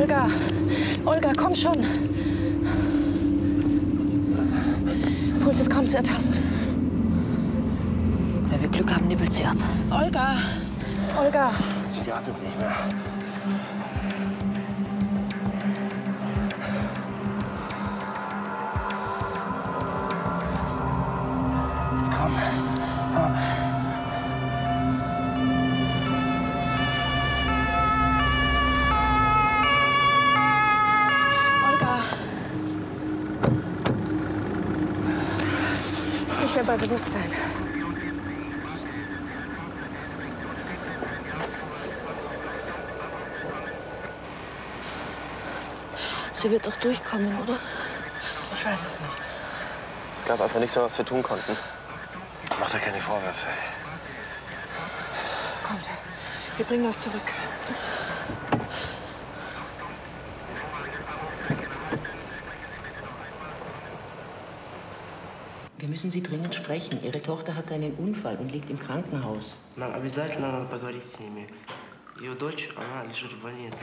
Olga! Olga, komm schon! Puls ist kaum zu ertasten. Wenn wir Glück haben, nippelt sie ab. Olga! Olga! Sie atmet nicht mehr. Jetzt komm. Komm. Olga! Ist nicht mehr bei Bewusstsein. Sie wird doch durchkommen, oder? Ich weiß es nicht. Es gab einfach nichts mehr, was wir tun konnten. Macht euch keine Vorwürfe. Kommt, wir bringen euch zurück. Wir müssen Sie dringend sprechen. Ihre Tochter hatte einen Unfall und liegt im Krankenhaus. Нам обязательно надо поговорить с ними. Ее дочь, она лежит в больнице.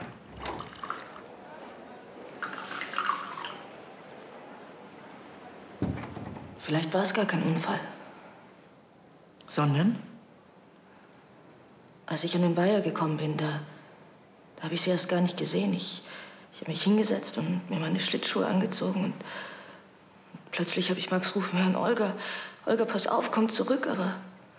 Vielleicht war es gar kein Unfall. Sondern? Als ich an den Weiher gekommen bin, da habe ich sie erst gar nicht gesehen. Ich habe mich hingesetzt und mir meine Schlittschuhe angezogen. Und plötzlich habe ich Max rufen hören, Olga, Olga, pass auf, komm zurück. Aber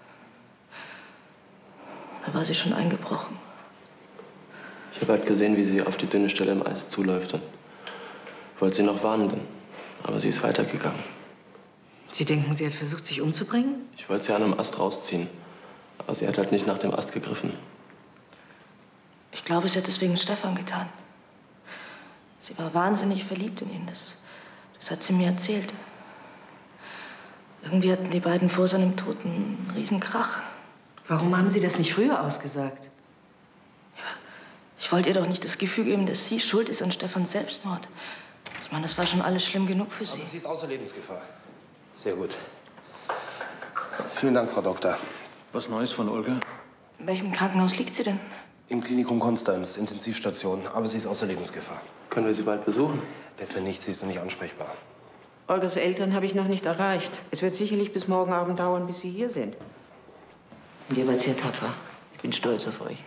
da war sie schon eingebrochen. Ich habe halt gesehen, wie sie auf die dünne Stelle im Eis zuläuft und wollte sie noch warnen, aber sie ist weitergegangen. Sie denken, sie hat versucht, sich umzubringen? Ich wollte sie an einem Ast rausziehen, aber sie hat halt nicht nach dem Ast gegriffen. Ich glaube, sie hat es wegen Stefan getan. Sie war wahnsinnig verliebt in ihn. Das hat sie mir erzählt. Irgendwie hatten die beiden vor seinem Tod einen Riesenkrach. Warum haben Sie das nicht früher ausgesagt? Ja, ich wollte ihr doch nicht das Gefühl geben, dass sie schuld ist an Stefans Selbstmord. Ich meine, das war schon alles schlimm genug für sie. Aber sie ist außer Lebensgefahr. Sehr gut. Vielen Dank, Frau Doktor. Was Neues von Olga? In welchem Krankenhaus liegt sie denn? Im Klinikum Konstanz, Intensivstation. Aber sie ist außer Lebensgefahr. Können wir sie bald besuchen? Besser nicht, sie ist noch nicht ansprechbar. Olgas Eltern habe ich noch nicht erreicht. Es wird sicherlich bis morgen Abend dauern, bis Sie hier sind. Und ihr wart sehr tapfer. Ich bin stolz auf euch.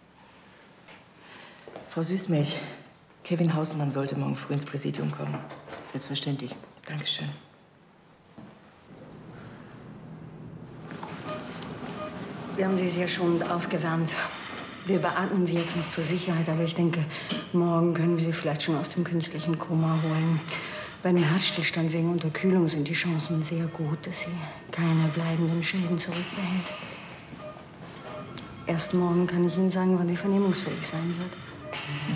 Frau Süßmilch, Kevin Hausmann sollte morgen früh ins Präsidium kommen. Selbstverständlich. Dankeschön. Wir haben Sie sehr schonend aufgewärmt. Wir beatmen Sie jetzt noch zur Sicherheit, aber ich denke, morgen können wir Sie vielleicht schon aus dem künstlichen Koma holen. Bei einem Herzstillstand wegen Unterkühlung sind die Chancen sehr gut, dass sie keine bleibenden Schäden zurückbehält. Erst morgen kann ich Ihnen sagen, wann sie vernehmungsfähig sein wird.